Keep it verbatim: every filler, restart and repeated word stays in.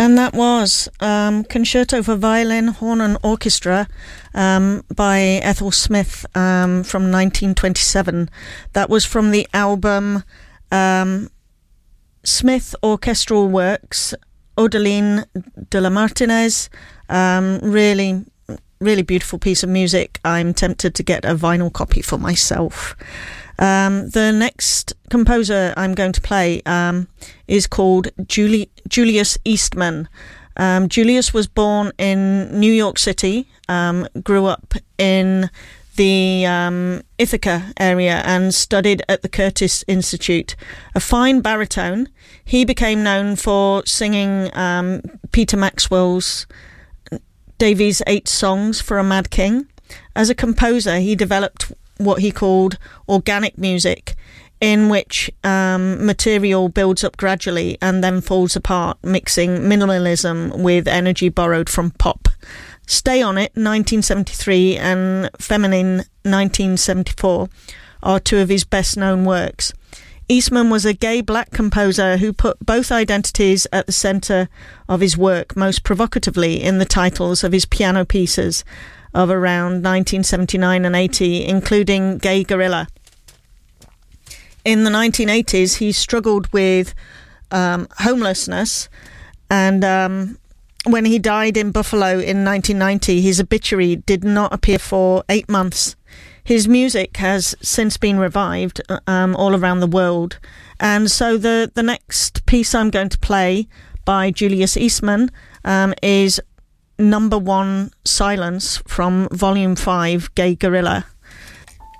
And that was um, Concerto for Violin, Horn and Orchestra um, by Ethel Smith um, from nineteen twenty-seven. That was from the album um, Smith Orchestral Works, Odeline de la Martinez. Um, really, really beautiful piece of music. I'm tempted to get a vinyl copy for myself. Um, the next composer I'm going to play um, is called Juli- Julius Eastman. Um, Julius was born in New York City, um, grew up in the um, Ithaca area and studied at the Curtis Institute. A fine baritone, he became known for singing um, Peter Maxwell's Davy's Eight Songs for a Mad King. As a composer, he developed what he called organic music, in which um, material builds up gradually and then falls apart, mixing minimalism with energy borrowed from pop. Stay On It, nineteen seventy-three, and Feminine, nineteen seventy-four, are two of his best-known works. Eastman was a gay black composer who put both identities at the centre of his work, most provocatively in the titles of his piano pieces of around nineteen seventy-nine and eighty, including Gay Gorilla. In the nineteen eighties, he struggled with um, homelessness, and um, when he died in Buffalo in nineteen ninety, his obituary did not appear for eight months. His music has since been revived um, all around the world, and so the, the next piece I'm going to play by Julius Eastman um, is Number One Silence from Volume five, Gay Gorilla.